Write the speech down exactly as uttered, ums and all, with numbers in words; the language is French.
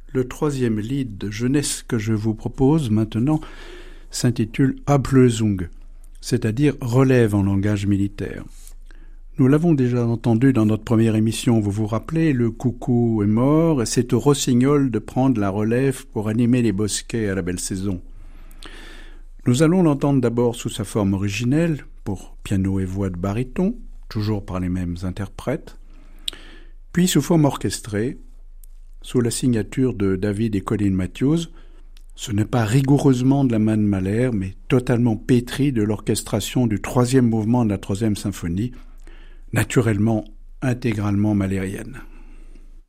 Le troisième lied de jeunesse que je vous propose maintenant s'intitule Ablösung, c'est-à-dire relève en langage militaire. Nous l'avons déjà entendu dans notre première émission, vous vous rappelez, le coucou est mort et c'est au rossignol de prendre la relève pour animer les bosquets à la belle saison. Nous allons l'entendre d'abord sous sa forme originelle, pour piano et voix de baryton, toujours par les mêmes interprètes, puis sous forme orchestrée, sous la signature de David et Colin Matthews. Ce n'est pas rigoureusement de la main de Mahler, mais totalement pétri de l'orchestration du troisième mouvement de la troisième symphonie, naturellement intégralement mahlérienne.